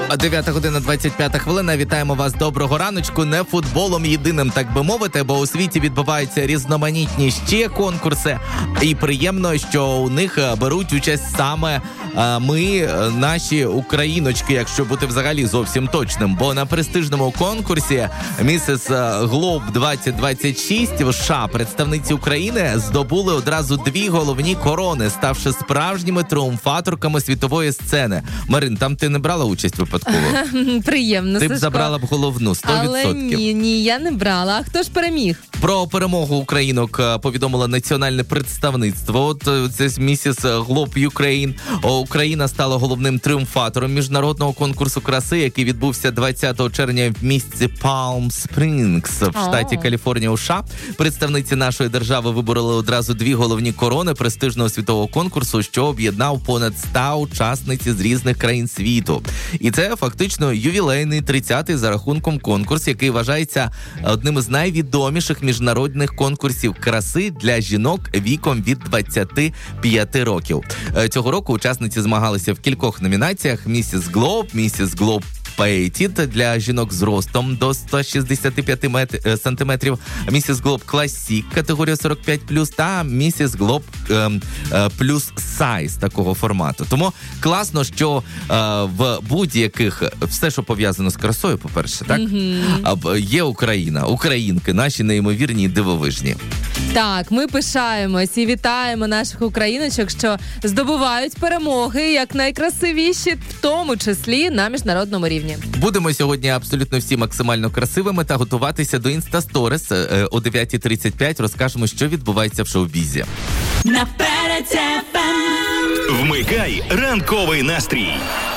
9 година 25 хвилина. Вітаємо вас. Доброго раночку. Не футболом єдиним, так би мовити, бо у світі відбуваються різноманітні ще конкурси. І приємно, що у них беруть участь саме ми, наші україночки, якщо бути взагалі зовсім точним. Бо на престижному конкурсі Mrs. Globe 2026 в США представниці України здобули одразу 2 головні корони, ставши справжніми тріумфаторками світової сцени. Марин, там ти не брала участь випадково? Приємно, Ти б Сашко. забрала б головну, 100%. Але ні, я не брала. А хто ж переміг? Про перемогу українок повідомило національне представництво. От це Mrs. Globe Ukraine. Україна стала головним тріумфатором міжнародного конкурсу краси, який відбувся 20 червня в місті Палм Спрінгс в штаті Каліфорнія у США. Представниці нашої держави вибороли одразу 2 головні корони престижного світового конкурсу, що об'єднав понад 100 учасниць з різних країн світу. І це фактично ювілейний 30-й за рахунком конкурс, який вважається одним із найвідоміших міжнародних конкурсів краси для жінок віком від 25 років. Цього року учасниці змагалися в кількох номінаціях: Mrs. Globe, Mrs. Globe Petite для жінок з ростом до 165 сантиметрів, Mrs. Globe Classic категорія 45+, та Mrs. Globe Plus Size такого формату. Тому класно, що в будь-яких, все, що пов'язано з красою, по-перше, так? Є Україна, українки, наші неймовірні і дивовижні. Так, ми пишаємось і вітаємо наших україночок, що здобувають перемоги як найкрасивіші, в тому числі на міжнародному рівні. Будемо сьогодні абсолютно всі максимально красивими та готуватися до Інстасторіс. О 9:35 розкажемо, що відбувається в шоу-бізі. Вмикай ранковий настрій.